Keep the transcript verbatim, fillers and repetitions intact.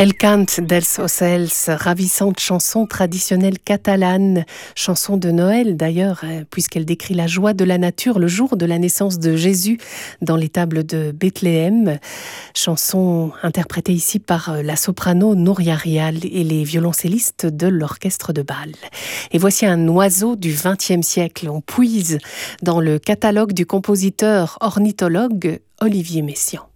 El cant dels ocells, ravissante chanson traditionnelle catalane, chanson de Noël d'ailleurs, puisqu'elle décrit la joie de la nature le jour de la naissance de Jésus dans l'étable de Bethléem. Chanson interprétée ici par la soprano Núria Rial et les violoncellistes de l'orchestre de Bâle. Et voici un oiseau du vingtième siècle. On puise dans le catalogue du compositeur ornithologue Olivier Messiaen.